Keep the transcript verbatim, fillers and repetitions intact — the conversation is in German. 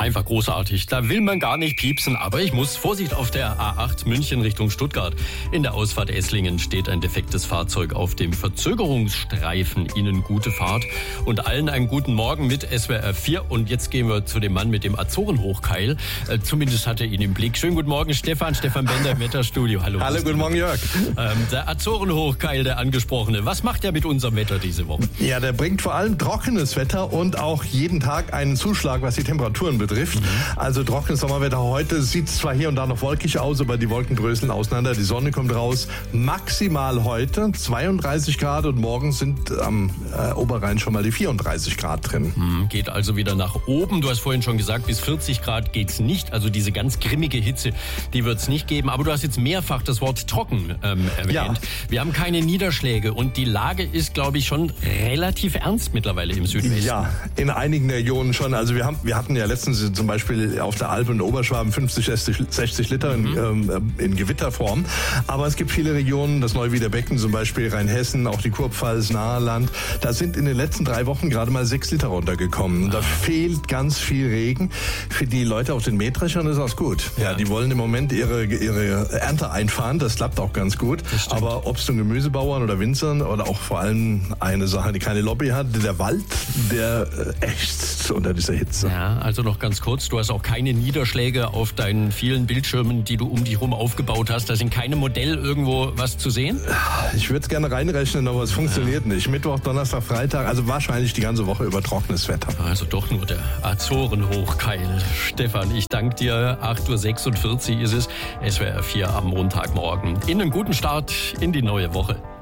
Einfach großartig. Da will man gar nicht piepsen, aber ich muss. Vorsicht auf der A acht München Richtung Stuttgart. In der Ausfahrt Esslingen steht ein defektes Fahrzeug auf dem Verzögerungsstreifen. Ihnen gute Fahrt und allen einen guten Morgen mit S W R vier. Und jetzt gehen wir zu dem Mann mit dem Azorenhochkeil. Äh, zumindest hat er ihn im Blick. Schönen guten Morgen, Stefan. Stefan Bender im Wetterstudio. Hallo. Hallo, guten Morgen, Jörg. Ähm, der Azorenhochkeil, der angesprochene. Was macht er mit unserem Wetter diese Woche? Ja, der bringt vor allem trockenes Wetter und auch jeden Tag einen Zuschlag, was die Temperaturen betrifft. Mhm. Also trockenes Sommerwetter. Heute sieht es zwar hier und da noch wolkig aus, aber die Wolken dröseln auseinander. Die Sonne kommt raus. Maximal heute zweiunddreißig Grad und morgen sind am äh, Oberrhein schon mal die vierunddreißig Grad drin. Mhm, geht also wieder nach oben. Du hast vorhin schon gesagt, bis vierzig Grad geht's nicht. Also diese ganz grimmige Hitze, die wird es nicht geben. Aber du hast jetzt mehrfach das Wort trocken ähm, erwähnt. Ja. Wir haben keine Niederschläge und die Lage ist, glaube ich, schon relativ ernst mittlerweile im Südwesten. Ja, in einigen Regionen schon. Also wir haben, wir hatten ja letztens zum Beispiel auf der Alp und Oberschwaben fünfzig, sechzig Liter in, mhm. ähm, in Gewitterform. Aber es gibt viele Regionen, das Neuwieder Becken zum Beispiel, Rheinhessen, auch die Kurpfalz, Naheland. Da sind in den letzten drei Wochen gerade mal sechs Liter runtergekommen. Da fehlt ganz viel Regen. Für die Leute auf den Mähdreschern ist das gut. Ja, ja, die wollen im Moment ihre, ihre Ernte einfahren. Das klappt auch ganz gut. Aber Obst- und Gemüsebauern oder Winzern oder auch vor allem eine Sache, die keine Lobby hat, der Wald, der äh, ächzt unter dieser Hitze. Ja, also noch ganz kurz, du hast auch keine Niederschläge auf deinen vielen Bildschirmen, die du um dich herum aufgebaut hast. Da sind keine Modell irgendwo was zu sehen? Ich würde es gerne reinrechnen, aber es funktioniert ja. nicht. Mittwoch, Donnerstag, Freitag, also wahrscheinlich die ganze Woche über trockenes Wetter. Also doch nur der Azorenhochkeil. Stefan, ich danke dir. acht Uhr sechsundvierzig ist es. S W R vier am Montagmorgen. Ihnen einen guten Start in die neue Woche.